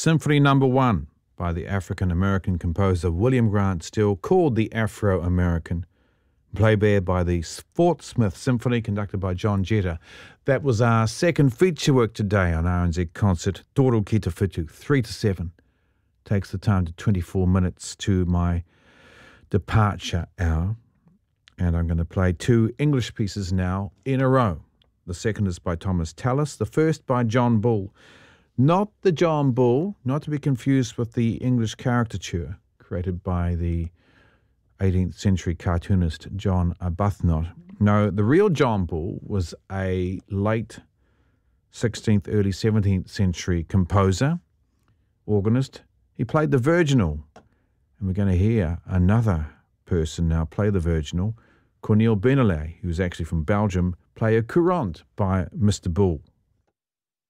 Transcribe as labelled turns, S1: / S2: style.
S1: Symphony Number 1 by the African-American composer William Grant Still, called the Afro-American. Played there by the Fort Smith Symphony, conducted by John Jetta. That was our second feature work today on RNZ Concert. Toro Ki Te Whitu, 3 to 7. Takes the time to 24 minutes to my departure hour. And I'm going to play two English pieces now in a row. The second is by Thomas Tallis, the first by John Bull. Not the John Bull, not to be confused with the English caricature created by the 18th century cartoonist John Arbuthnot. No, the real John Bull was a late 16th, early 17th century composer, organist. He played the virginal, and we're going to hear another person now play the virginal, Cornel Benelay, who's actually from Belgium, play a courant by Mr. Bull.